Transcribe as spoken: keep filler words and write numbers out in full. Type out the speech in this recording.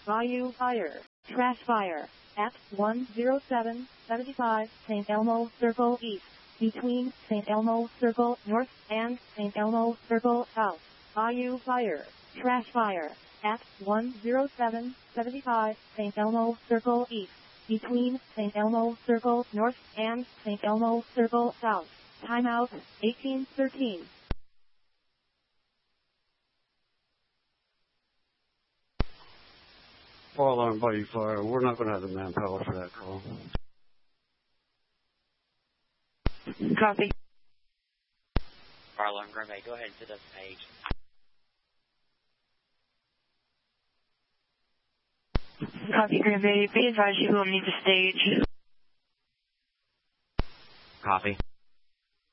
Bayou Fire. Trash fire. At one oh seven seventy-five Saint Elmo Circle East. Between Saint Elmo Circle North and Saint Elmo Circle South. Bayou Fire. Trash fire. At one oh seven seventy-five Saint Elmo Circle East. Between Saint Elmo Circle North and Saint Elmo Circle South. Timeout eighteen thirteen. Fire alarm, Bayou Fire. We're not going to have the manpower for that call. Copy. Fire alarm, Green Bay. Go ahead and set up the page. Copy, Green Bay. Be advised you will need the stage. Copy.